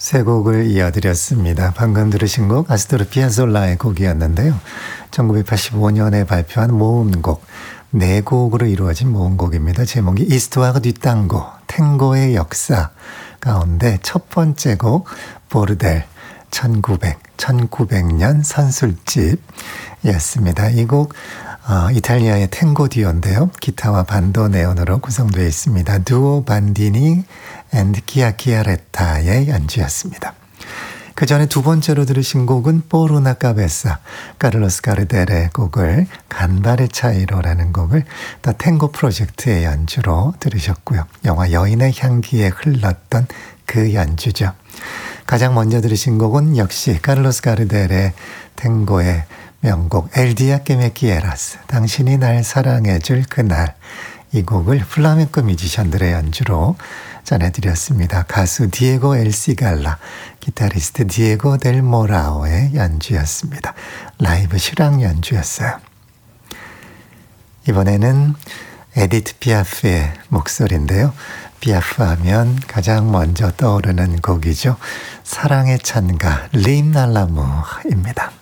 세 곡을 이어드렸습니다. 방금 들으신 곡 아스토르 피아졸라의 곡이었는데요. 1985년에 발표한 모음곡, 네 곡으로 이루어진 모음곡입니다. 제목이 이스트와그 뒷땅고, 탱고의 역사 가운데 첫 번째 곡 보르델 1900년 선술집이었습니다. 이 곡 이탈리아의 탱고 듀오인데요. 기타와 반도 네온으로 구성되어 있습니다. 두오 반디니 앤드 키아키아레타의 연주였습니다. 그 전에 두 번째로 들으신 곡은 포르나 카베사, 카를로스 가르델의 곡을 간발의 차이로라는 곡을 더 탱고 프로젝트의 연주로 들으셨고요. 영화 여인의 향기에 흘렀던 그 연주죠. 가장 먼저 들으신 곡은 역시 카를로스 가르델의 탱고의 명곡 엘 디아 que me quieras, 당신이 날 사랑해줄 그날, 이 곡을 플라멩코 뮤지션들의 연주로 전해드렸습니다. 가수 디에고 엘시갈라, 기타리스트 디에고 델 모라오의 연주였습니다. 라이브 실황 연주였어요. 이번에는 에디트 피아프의 목소리인데요. 피아프 하면 가장 먼저 떠오르는 곡이죠. 사랑의 찬가 림 날라무입니다.